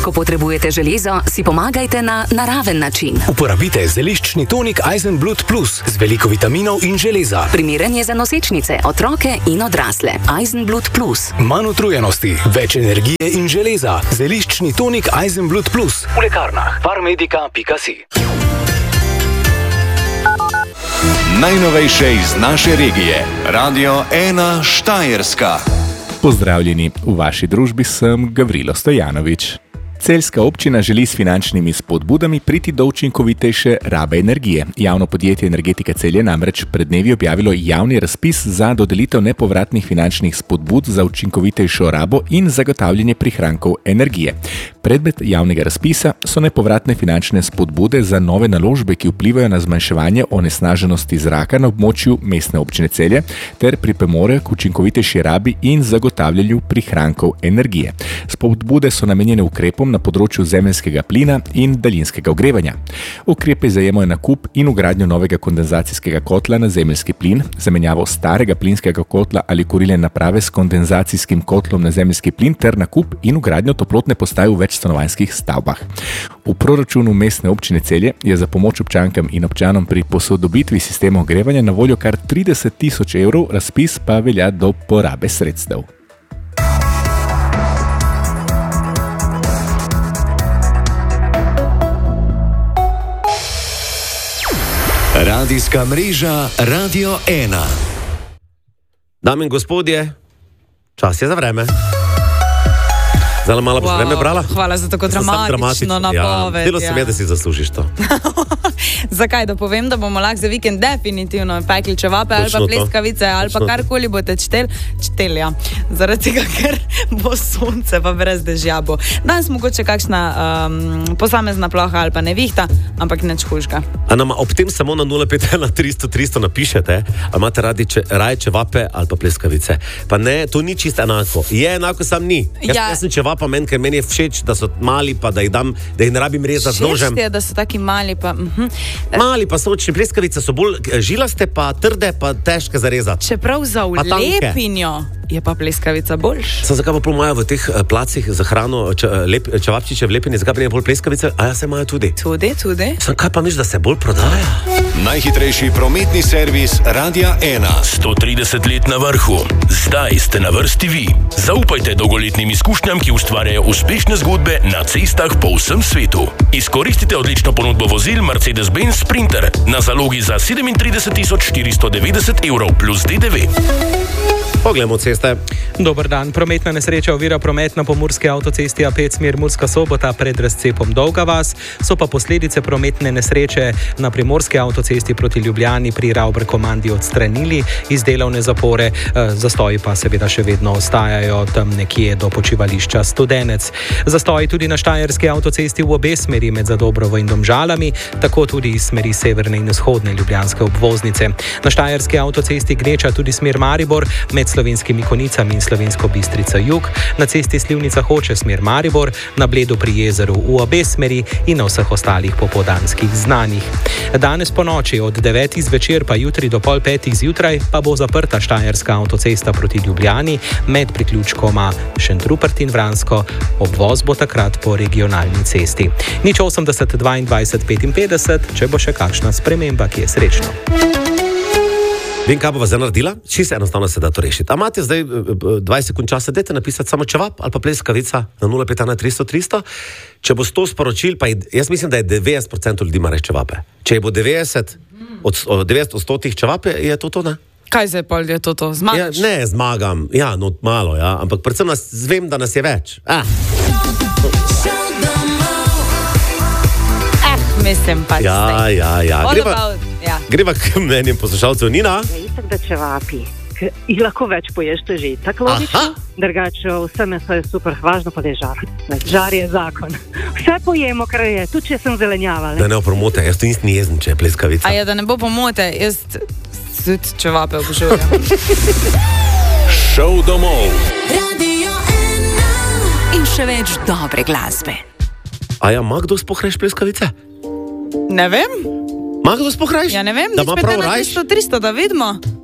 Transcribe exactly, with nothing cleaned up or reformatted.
Ko potrebujete železo, si pomagajte na naraven način. Uporabite zeliščni tonik Eisenblut Plus z veliko vitaminov in železa. Primeren je za nosečnice, otroke in odrasle. Eisenblut Plus. Manj utrujenosti, več energije in železa. Zeliščni tonik Eisenblut Plus. V lekarnah parmedica pika si. Najnovejše iz naše regije. Radio ena Štajerska. Pozdravljeni, v vaši družbi sem Gavrilo Stojanovič. Celjska občina želi s finančnimi spodbudami priti do učinkovitejše rabe energije. Javno podjetje Energetika Celje namreč pred dnevi objavilo javni razpis za dodelitev nepovratnih finančnih spodbud za učinkovitejšo rabo in zagotavljanje prihrankov energije. Predmet javnega razpisa so nepovratne finančne spodbude za nove naložbe, ki vplivajo na zmanjševanje onesnaženosti zraka na območju mestne občine Celje ter pripomorejo k učinkovitejši rabi in zagotavljanju prihrankov energije. Spodbude so namenjene ukrepom na področju zemeljskega plina in daljinskega ogrevanja. Ukrepe zajemajo nakup in vgradnjo novega kondenzacijskega kotla na zemeljski plin, zamenjavo starega plinskega kotla ali kurilne naprave s kondenzacijskim kotlom na zemeljski plin ter nakup in vgradnjo toplotne postaje v večstanovanjskih stavbah. V proračunu mestne občine Celje je za pomoč občankam in občanom pri posodobitvi sistema ogrevanja na voljo kar trideset tisoč evrov, razpis pa velja do porabe sredstev. Radijska mreža Radio ena. Dame in gospodje, čas je za vreme. Zdaj malo boš wow, vreme brala? Hvala za tako dramatično napoved. Ja, delo se mi je, da si zaslužiš to. Zakaj? Da povem, da bomo lahko za vikend definitivno pekli čevape ali pa pleskavice ali pa karkoli boste čteli. Čteli, ja. Zaradi tega, ker bo sonce pa brez dežja bo. Danes mogoče kakšna um, posamezna ploha ali pa nevihta, ampak neč hujšga. A nam ob tem samo na nula pet ena tristo tristo napišete, a imate radi če, raje čevape ali pa pleskavice. Pa ne, to ni čisto enako. Je enako, sam ni. Jaz, ja. jaz sem čevap pa meni, ker meni je všeč, da so mali, pa da jih dam, da jih ne rabim rezati z nožem. Všeč je, da so taki mali, pa... Uh-huh. Mali pa so očni, pleskavice so bolj žilaste, pa trde, pa težke za rezati. Čeprav za vlepinjo je pa pleskavica boljš. Sem zakaj pa pol imajo v teh placih za hrano če, lep, čevapčiče v lepini, zakaj pa ne bolj pleskavice, a ja se imajo tudi. Tudi, tudi. Sem kaj pa misliš, da se bolj prodaja? Najhitrejši prometni servis Radia ena. sto trideset let na vrhu. Zdaj ste na vrsti vi. Zaupajte dolgoletnim izkušnjam, ki ustvarjajo uspešne zgodbe na cestah po vsem svetu. Izkoristite odlično ponudbo vozil Mercedes-Benz Sprinter na zalogi za sedemintrideset tisoč štiristo devetdeset evrov plus D D V. Poglejmo ceste. Dober dan. Prometna nesreča ovira promet na pomurski avtocesti A pet smer Murska Sobota pred razcepom Dolga vas. So pa posledice prometne nesreče na primorski avtocesti proti Ljubljani pri Ravber-Komandi odstranili iz delovne zapore. Zastoji pa seveda še vedno ostajajo tam nekje do počivališča Studenec. Zastoji tudi na štajerski avtocesti v obe smeri med Zadobrovo in Domžalami, tako tudi iz smeri severne in vzhodne ljubljanske obvoznice. Na štajerski avtocesti gneča tudi smer Maribor med Slovenskimi Konicami in Slovensko Bistrica jug, na cesti Slivnica Hoče smer Maribor, na Bledu pri jezeru v obe smeri in na vseh ostalih popoldanskih znanjih. Danes po noči od devetih zvečer pa jutri do pol petih zjutraj pa bo zaprta štajerska avtocesta proti Ljubljani med priključkoma Šentrupert in Vransko. Obvoz bo takrat po regionalni cesti. Nič osemdeset dvaindvajset petinpetdeset, če bo še kakšna sprememba, ki je srečno. Vem, kaj bova zdaj naredila? Čisto enostavno se da to rešiti. A imate zdaj dvajset sekund časa, dajte napisati samo čevap ali pa pleskavica na nula pet ena tristo tristo. Če bo sto sporočil, pa jaz mislim, da je devetdeset procentov ljudi ima reči čevape. Če je bo devetdeset od devetdeset odstotkih čevape, je to to, ne? Kaj se je pol, je to to? Zmagaš? Ja, ne, zmagam. Ja, no, malo, ja. Ampak predvsem nas, vem, da nas je več. Ah. Eh, mislim pa ja, zdaj. Ja, ja, ja. Ja. Greva k mnenjem poslušalcev. Nina? Ja, itak da čevapi. Jih lahko več poješ, to že tako logično. Drugače, vse meso je super, važno pa da je žar. Žar je zakon. Vse pojemo, kar je, tudi če sem zelenjava. Da ne opomote, jaz to nisem jezen, če je pleskavica. A ja, da ne bo pomote, jaz tudi čevape obožujem. Šov domov. Radio ena. In še več dobre glasbe. A ja, ima kdo sploh reč pleskavice? Ne vem. Ima kdo sploh reč? Ja, ne vem, da ima prav rajš? tristo, da vidimo.